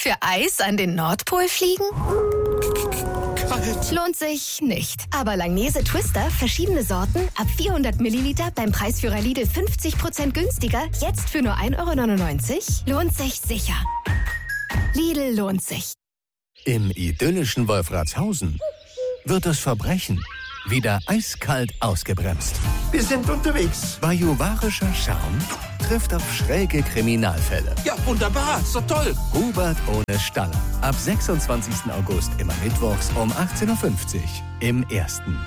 Für Eis an den Nordpol fliegen? Kalt. Lohnt sich nicht. Aber Langnese Twister, verschiedene Sorten, ab 400 Milliliter beim Preisführer Lidl 50% günstiger, jetzt für nur 1,99 €, lohnt sich sicher. Lidl lohnt sich. Im idyllischen Wolfratshausen wird das Verbrechen wieder eiskalt ausgebremst. Wir sind unterwegs. Bajuwarischer Charme trifft auf schräge Kriminalfälle. Ja, wunderbar. So toll. Hubert ohne Staller. Ab 26. August immer mittwochs um 18:50 Uhr im Ersten.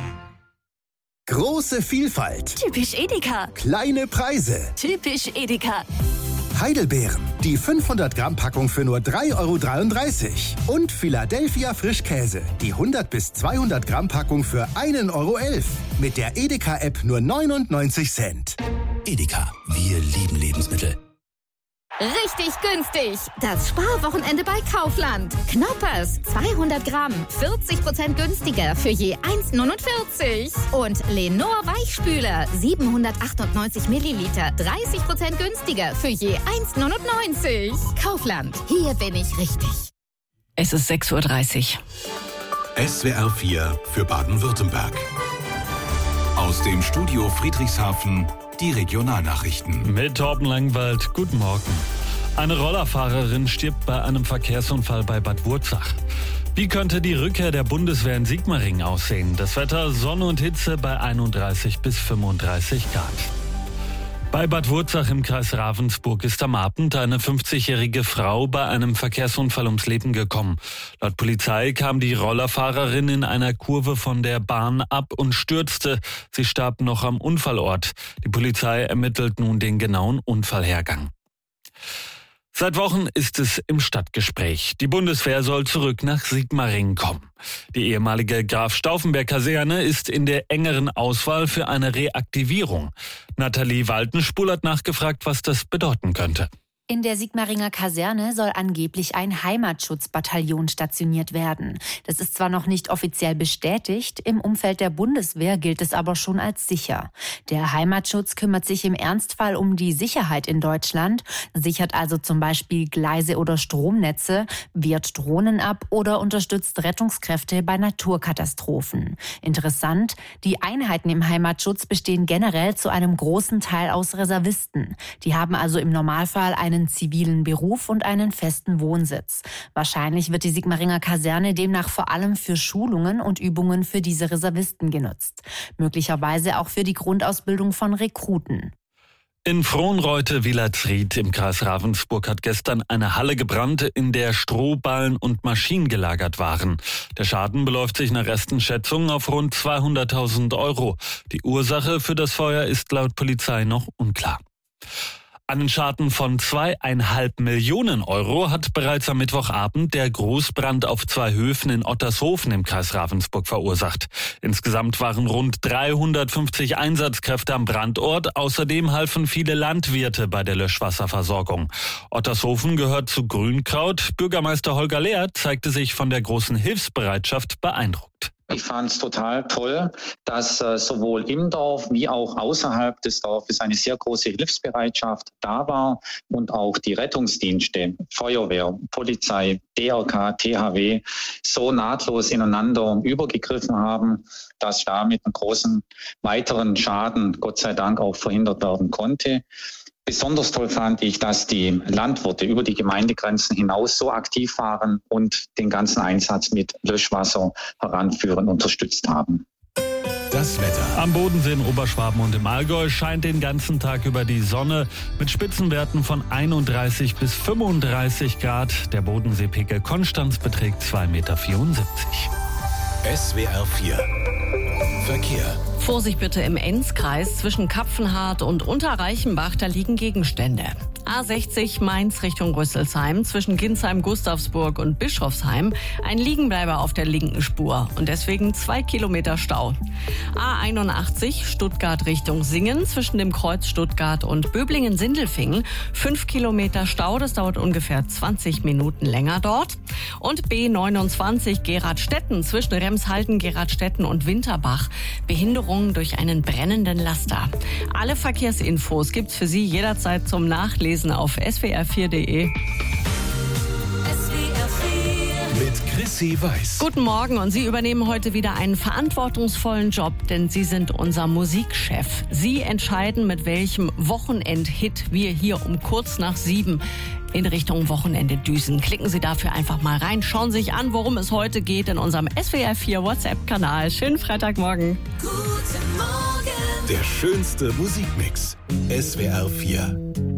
Große Vielfalt. Typisch Edeka. Kleine Preise. Typisch Edeka. Heidelbeeren. Die 500-Gramm-Packung für nur 3,33 €. Und Philadelphia Frischkäse. Die 100 bis 200-Gramm-Packung für 1,11 €. Mit der Edeka-App nur 99 Cent. Edeka, wir lieben Lebensmittel. Richtig günstig. Das Sparwochenende bei Kaufland. Knoppers, 200 Gramm, 40% günstiger für je 1,49 €. Und Lenor Weichspüler, 798 Milliliter, 30% günstiger für je 1,99 €. Kaufland, hier bin ich richtig. Es ist 6:30 Uhr. SWR 4 für Baden-Württemberg. Aus dem Studio Friedrichshafen die Regionalnachrichten. Mit Torben Langwald, guten Morgen. Eine Rollerfahrerin stirbt bei einem Verkehrsunfall bei Bad Wurzach. Wie könnte die Rückkehr der Bundeswehr in Sigmaringen aussehen? Das Wetter, Sonne und Hitze bei 31 bis 35 Grad. Bei Bad Wurzach im Kreis Ravensburg ist am Abend eine 50-jährige Frau bei einem Verkehrsunfall ums Leben gekommen. Laut Polizei kam die Rollerfahrerin in einer Kurve von der Bahn ab und stürzte. Sie starb noch am Unfallort. Die Polizei ermittelt nun den genauen Unfallhergang. Seit Wochen ist es im Stadtgespräch. Die Bundeswehr soll zurück nach Sigmaringen kommen. Die ehemalige Graf-Stauffenberg-Kaserne ist in der engeren Auswahl für eine Reaktivierung. Nathalie Waltenspul hat nachgefragt, was das bedeuten könnte. In der Sigmaringer Kaserne soll angeblich ein Heimatschutzbataillon stationiert werden. Das ist zwar noch nicht offiziell bestätigt, im Umfeld der Bundeswehr gilt es aber schon als sicher. Der Heimatschutz kümmert sich im Ernstfall um die Sicherheit in Deutschland, sichert also zum Beispiel Gleise oder Stromnetze, wehrt Drohnen ab oder unterstützt Rettungskräfte bei Naturkatastrophen. Interessant, die Einheiten im Heimatschutz bestehen generell zu einem großen Teil aus Reservisten. Die haben also im Normalfall einen zivilen Beruf und einen festen Wohnsitz. Wahrscheinlich wird die Sigmaringer Kaserne demnach vor allem für Schulungen und Übungen für diese Reservisten genutzt. Möglicherweise auch für die Grundausbildung von Rekruten. In Frohnreute-Wilatzried im Kreis Ravensburg hat gestern eine Halle gebrannt, in der Strohballen und Maschinen gelagert waren. Der Schaden beläuft sich nach ersten Schätzungen auf rund 200.000 €. Die Ursache für das Feuer ist laut Polizei noch unklar. Einen Schaden von 2,5 Millionen € hat bereits am Mittwochabend der Großbrand auf 2 Höfen in Ottershofen im Kreis Ravensburg verursacht. Insgesamt waren rund 350 Einsatzkräfte am Brandort. Außerdem halfen viele Landwirte bei der Löschwasserversorgung. Ottershofen gehört zu Grünkraut. Bürgermeister Holger Lehr zeigte sich von der großen Hilfsbereitschaft beeindruckt. Ich fand es total toll, dass sowohl im Dorf wie auch außerhalb des Dorfes eine sehr große Hilfsbereitschaft da war und auch die Rettungsdienste, Feuerwehr, Polizei, DRK, THW so nahtlos ineinander übergegriffen haben, dass damit einen großen weiteren Schaden, Gott sei Dank, auch verhindert werden konnte. Besonders toll fand ich, dass die Landwirte über die Gemeindegrenzen hinaus so aktiv waren und den ganzen Einsatz mit Löschwasser heranführen unterstützt haben. Das Wetter. Am Bodensee in Oberschwaben und im Allgäu scheint den ganzen Tag über die Sonne mit Spitzenwerten von 31 bis 35 Grad. Der Bodenseepegel Konstanz beträgt 2,74 Meter. SWR 4 Verkehr. Vorsicht bitte im Enzkreis zwischen Kapfenhardt und Unterreichenbach, da liegen Gegenstände. A60 Mainz Richtung Rüsselsheim zwischen Ginsheim, Gustavsburg und Bischofsheim ein Liegenbleiber auf der linken Spur und deswegen 2 Kilometer Stau. A81 Stuttgart Richtung Singen zwischen dem Kreuz Stuttgart und Böblingen-Sindelfingen 5 Kilometer Stau, das dauert ungefähr 20 Minuten länger dort. Und B29 Geradstetten zwischen Remshalden, Geradstetten und Winterbach Behinderung durch einen brennenden Laster. Alle Verkehrsinfos gibt's für Sie jederzeit zum Nachlesen auf swr4.de. Sissy Weiß. Guten Morgen und Sie übernehmen heute wieder einen verantwortungsvollen Job, denn Sie sind unser Musikchef. Sie entscheiden, mit welchem Wochenendhit wir hier um kurz nach 7 in Richtung Wochenende düsen. Klicken Sie dafür einfach mal rein, schauen Sie sich an, worum es heute geht in unserem SWR 4 WhatsApp-Kanal. Schönen Freitagmorgen. Guten Morgen. Der schönste Musikmix. SWR 4.